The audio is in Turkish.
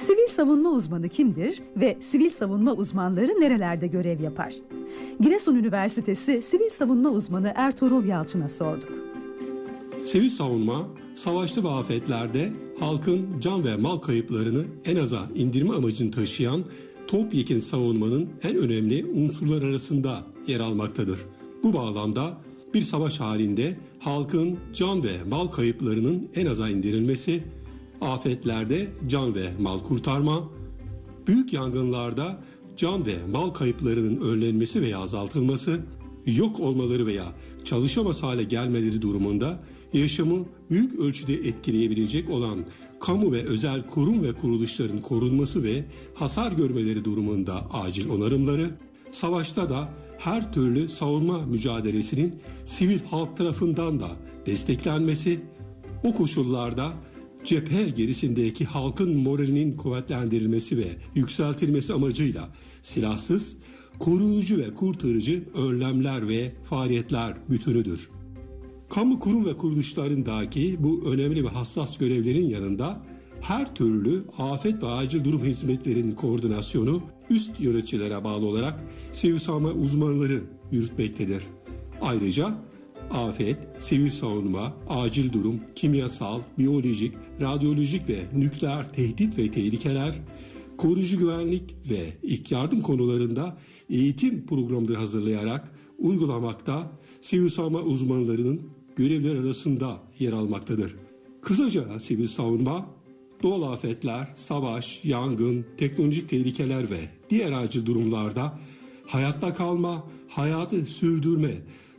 Sivil savunma uzmanı kimdir ve sivil savunma uzmanları nerelerde görev yapar? Giresun Üniversitesi Sivil Savunma Uzmanı Ertuğrul Yalçın'a sorduk. Sivil savunma, savaşta ve afetlerde halkın can ve mal kayıplarını en aza indirme amacını taşıyan topyekün savunmanın en önemli unsurlar arasında yer almaktadır. Bu bağlamda bir savaş halinde halkın can ve mal kayıplarının en aza indirilmesi, afetlerde can ve mal kurtarma, büyük yangınlarda can ve mal kayıplarının önlenmesi veya azaltılması, yok olmaları veya çalışamaz hale gelmeleri durumunda yaşamı büyük ölçüde etkileyebilecek olan kamu ve özel kurum ve kuruluşların korunması ve hasar görmeleri durumunda acil onarımları, savaşta da her türlü savunma mücadelesinin sivil halk tarafından da desteklenmesi, o koşullarda cephe gerisindeki halkın moralinin kuvvetlendirilmesi ve yükseltilmesi amacıyla silahsız, koruyucu ve kurtarıcı önlemler ve faaliyetler bütünüdür. Kamu kurum ve kuruluşlarındaki bu önemli ve hassas görevlerin yanında her türlü afet ve acil durum hizmetlerinin koordinasyonu üst yöneticilere bağlı olarak sivil savunma uzmanları yürütmektedir. Ayrıca afet, sivil savunma, acil durum, kimyasal, biyolojik, radyolojik ve nükleer tehdit ve tehlikeler, koruyucu güvenlik ve ilk yardım konularında eğitim programları hazırlayarak uygulamakta sivil savunma uzmanlarının görevler arasında yer almaktadır. Kısaca sivil savunma, doğal afetler, savaş, yangın, teknolojik tehlikeler ve diğer acil durumlarda hayatta kalma, hayatı sürdürme,